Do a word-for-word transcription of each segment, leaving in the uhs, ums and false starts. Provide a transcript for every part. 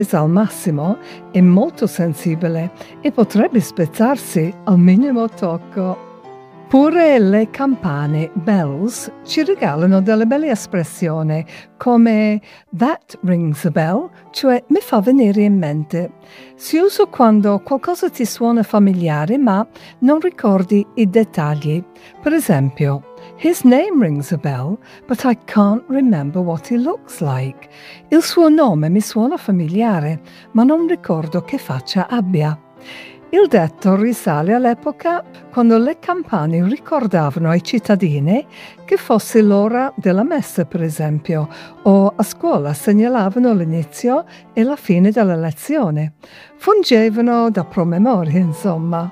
al massimo è molto sensibile e potrebbe spezzarsi al minimo tocco. Pure le campane, bells, ci regalano delle belle espressioni come that rings a bell, cioè mi fa venire in mente. Si usa quando qualcosa ti suona familiare ma non ricordi i dettagli. Per esempio, his name rings a bell, but I can't remember what he looks like. Il suo nome mi suona familiare, ma non ricordo che faccia abbia. Il detto risale all'epoca quando le campane ricordavano ai cittadini che fosse l'ora della messa, per esempio, o a scuola segnalavano l'inizio e la fine della lezione. Fungevano da promemoria, insomma.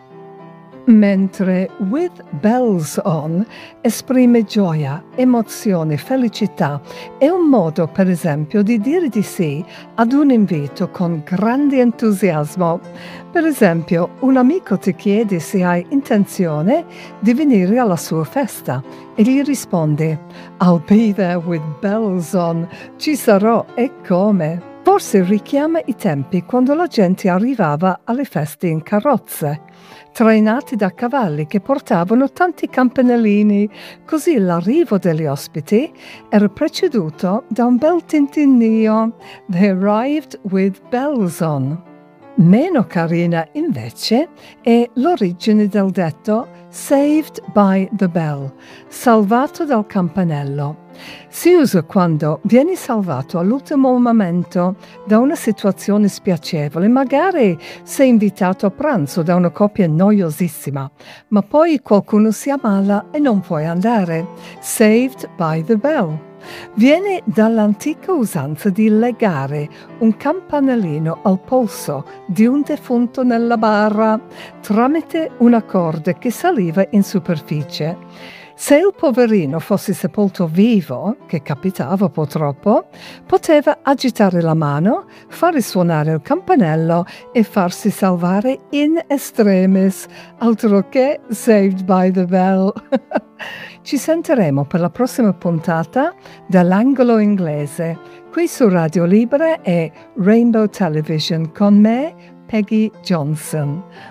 Mentre with bells on esprime gioia, emozione, felicità. È un modo, per esempio, di dire di sì ad un invito con grande entusiasmo. Per esempio, un amico ti chiede se hai intenzione di venire alla sua festa e gli rispondi I'll be there with bells on. Ci sarò e come. Forse richiama i tempi quando la gente arrivava alle feste in carrozze, trainati da cavalli che portavano tanti campanellini, così l'arrivo degli ospiti era preceduto da un bel tintinnio. They arrived with bells on. Meno carina, invece, è l'origine del detto saved by the bell, salvato dal campanello. Si usa quando vieni salvato all'ultimo momento da una situazione spiacevole, magari sei invitato a pranzo da una coppia noiosissima, ma poi qualcuno si ammala e non puoi andare. Saved by the bell. Viene dall'antica usanza di legare un campanellino al polso di un defunto nella bara tramite una corda che saliva in superficie. Se il poverino fosse sepolto vivo, che capitava purtroppo, poteva agitare la mano, fare suonare il campanello e farsi salvare in extremis, altro che saved by the bell. Ci sentiremo per la prossima puntata dell'Angolo Inglese, qui su Radio Libera e Rainbow Television con me, Peggy Johnson.